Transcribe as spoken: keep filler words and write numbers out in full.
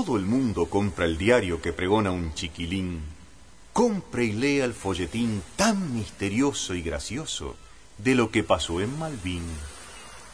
todo el mundo compra el diario que pregona un chiquilín, compre y lea el folletín tan misterioso y gracioso de lo que pasó en Malvin.